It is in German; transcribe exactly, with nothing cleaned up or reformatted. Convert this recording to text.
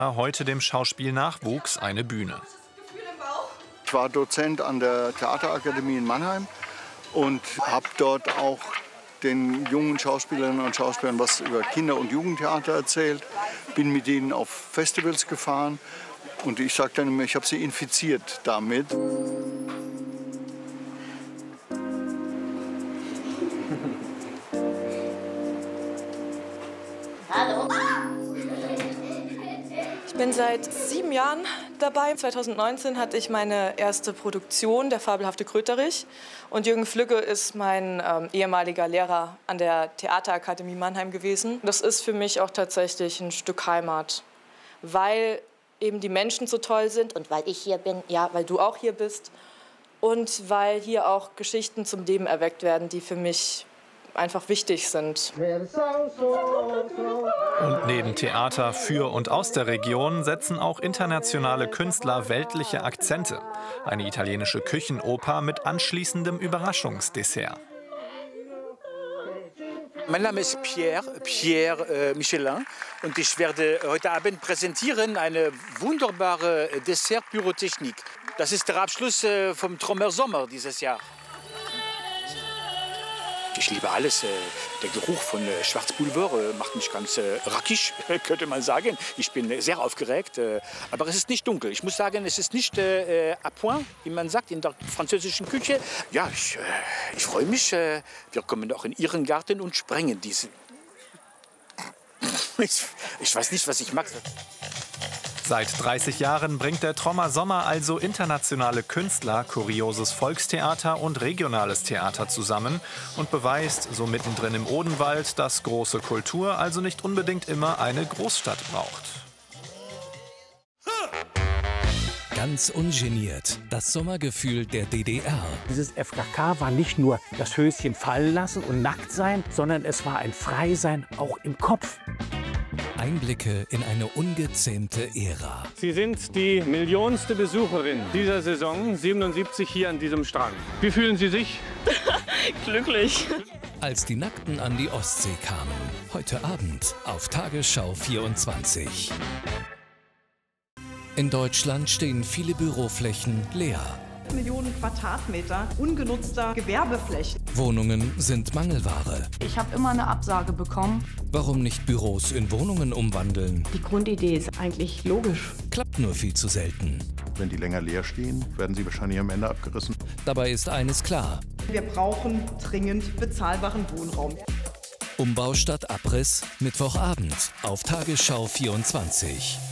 heute dem Schauspielnachwuchs eine Bühne. Ich war Dozent an der Theaterakademie in Mannheim und habe dort auch den jungen Schauspielerinnen und Schauspielern was über Kinder- und Jugendtheater erzählt. Bin mit ihnen auf Festivals gefahren und ich sage dann immer, ich habe sie infiziert damit. Hallo. Ich bin seit sieben Jahren dabei. zweitausendneunzehn hatte ich meine erste Produktion, Der fabelhafte Kröterich. Und Jürgen Flügge ist mein ähm, ehemaliger Lehrer an der Theaterakademie Mannheim gewesen. Das ist für mich auch tatsächlich ein Stück Heimat, weil eben die Menschen so toll sind. Und weil ich hier bin. Ja, weil du auch hier bist. Und weil hier auch Geschichten zum Leben erweckt werden, die für mich einfach wichtig sind. Und neben Theater für und aus der Region setzen auch internationale Künstler weltliche Akzente. Eine italienische Küchenoper mit anschließendem Überraschungsdessert. Mein Name ist Pierre, Pierre äh, Michelin, und ich werde heute Abend präsentieren eine wunderbare Dessert-Pyrotechnik. Das ist der Abschluss äh, vom Trommer Sommer dieses Jahr. Ich liebe alles. Der Geruch von Schwarzpulver macht mich ganz rackig, könnte man sagen. Ich bin sehr aufgeregt, aber es ist nicht dunkel. Ich muss sagen, es ist nicht äh, à point, wie man sagt in der französischen Küche. Ja, ich, äh, ich freue mich. Äh, wir kommen auch in Ihren Garten und sprengen diese. ich, ich weiß nicht, was ich mag. Seit dreißig Jahren bringt der Trommer Sommer also internationale Künstler, kurioses Volkstheater und regionales Theater zusammen und beweist, so mittendrin im Odenwald, dass große Kultur also nicht unbedingt immer eine Großstadt braucht. Ganz ungeniert, das Sommergefühl der D D R. Dieses F K K war nicht nur das Höschen fallen lassen und nackt sein, sondern es war ein Freisein auch im Kopf. Einblicke in eine ungezähmte Ära. Sie sind die millionste Besucherin dieser Saison, siebenundsiebzig hier an diesem Strand. Wie fühlen Sie sich? Glücklich. Als die Nackten an die Ostsee kamen. Heute Abend auf Tagesschau vierundzwanzig. In Deutschland stehen viele Büroflächen leer. Millionen Quadratmeter ungenutzter Gewerbeflächen. Wohnungen sind Mangelware. Ich habe immer eine Absage bekommen. Warum nicht Büros in Wohnungen umwandeln? Die Grundidee ist eigentlich logisch. Klappt nur viel zu selten. Wenn die länger leer stehen, werden sie wahrscheinlich am Ende abgerissen. Dabei ist eines klar. Wir brauchen dringend bezahlbaren Wohnraum. Umbau statt Abriss, Mittwochabend auf Tagesschau vierundzwanzig.